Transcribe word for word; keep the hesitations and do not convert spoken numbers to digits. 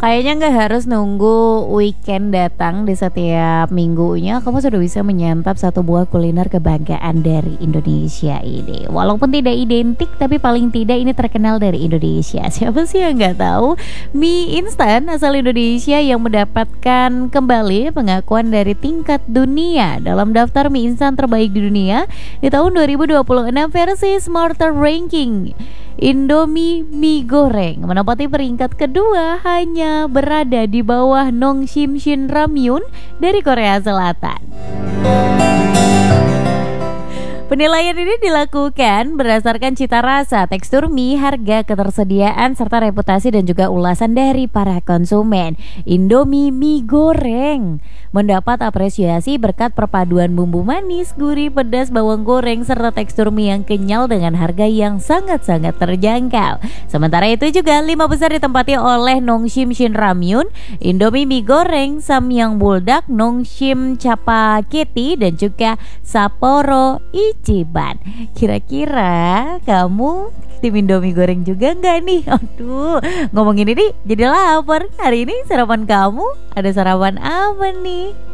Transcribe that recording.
Kayaknya nggak harus nunggu weekend datang di setiap minggunya, kamu sudah bisa menyantap satu buah kuliner kebanggaan dari Indonesia ini. Walaupun tidak identik, tapi paling tidak ini terkenal dari Indonesia. Siapa sih yang nggak tahu mie instan asal Indonesia yang mendapatkan kembali pengakuan dari tingkat dunia dalam daftar mie instan terbaik di dunia di tahun dua ribu dua puluh enam versi Smarter Ranking. Indomie mie goreng menempati peringkat kedua, hanya berada di bawah Nongshim Shin Ramyun dari Korea Selatan. Penilaian ini dilakukan berdasarkan cita rasa, tekstur mie, harga, ketersediaan, serta reputasi dan juga ulasan dari para konsumen. Indomie mie goreng mendapat apresiasi berkat perpaduan bumbu manis, gurih, pedas, bawang goreng, serta tekstur mie yang kenyal dengan harga yang sangat-sangat terjangkau. Sementara itu juga lima besar ditempati oleh Nongshim Shin Ramyun, Indomie mie goreng, Samyang Buldak, Nongshim Chapaketi, dan juga Sapporo Ichiban. Kira-kira kamu tim Indomie goreng juga nggak nih? Aduh, ngomongin ini jadi lapar. Hari ini sarapan kamu ada sarapan apa nih?